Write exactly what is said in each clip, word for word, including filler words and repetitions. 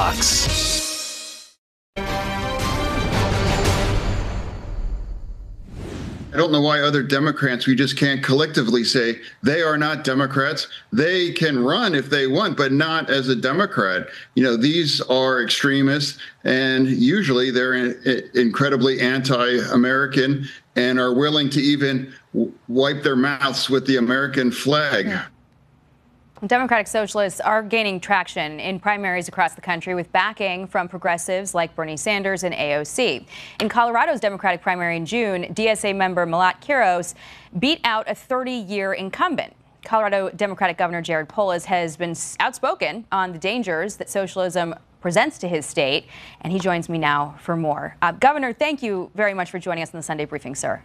Fox. I don't know why other Democrats, we just can't collectively say they are not Democrats. They can run if they want, but not as a Democrat. You know, these are extremists, and usually they're in, incredibly anti-American and are willing to even w- wipe their mouths with the American flag. Yeah. Democratic Socialists are gaining traction in primaries across the country with backing from progressives like Bernie Sanders and A O C. In Colorado's Democratic primary in June, D S A member Malat Quiros beat out a thirty-year incumbent. Colorado Democratic Governor Jared Polis has been outspoken on the dangers that socialism presents to his state, and he joins me now for more. Uh, Governor, thank you very much for joining us in the Sunday briefing, sir.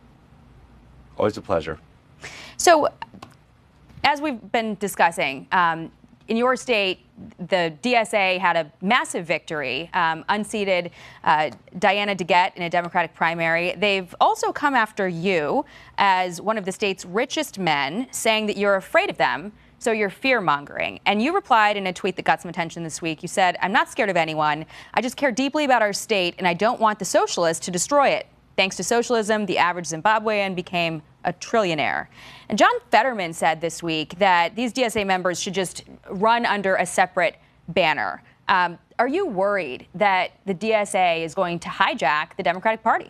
Always a pleasure. So, as we've been discussing, um, in your state, the D S A had a massive victory, um, unseated uh, Diana DeGette in a Democratic primary. They've also come after you as one of the state's richest men, saying that you're afraid of them, so you're fear-mongering. And you replied in a tweet that got some attention this week. You said, "I'm not scared of anyone. I just care deeply about our state, and I don't want the socialists to destroy it. Thanks to socialism, the average Zimbabwean became a trillionaire." And John Fetterman said this week that these D S A members should just run under a separate banner. Um, are you worried that the D S A is going to hijack the Democratic Party?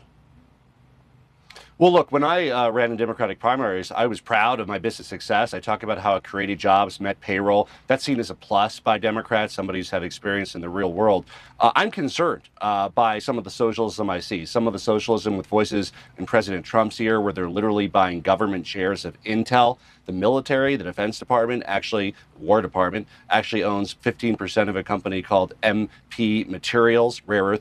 Well, look, when I uh, ran in Democratic primaries, I was proud of my business success. I talk about how it created jobs, met payroll. That's seen as a plus by Democrats, somebody who's had experience in the real world. Uh, I'm concerned uh, by some of the socialism I see, some of the socialism with voices in President Trump's ear, where they're literally buying government shares of Intel. The military, the Defense Department, actually, War Department, actually owns fifteen percent of a company called M P Materials, rare earth